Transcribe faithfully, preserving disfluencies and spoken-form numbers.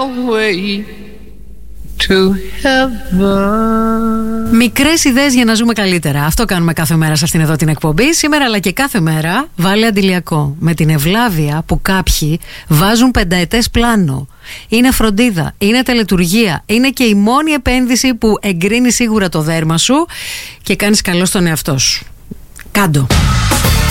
our way to heaven. Μικρές ιδέες για να ζούμε καλύτερα. Αυτό κάνουμε κάθε μέρα σε αυτήν εδώ την εκπομπή. Σήμερα αλλά και κάθε μέρα βάλε αντιλιακό. Με την ευλάβεια που κάποιοι βάζουν πενταετές πλάνο. Είναι φροντίδα, είναι τελετουργία. Είναι και η μόνη επένδυση που εγκρίνει σίγουρα το δέρμα σου και κάνεις καλό στον εαυτό σου. Κάντο.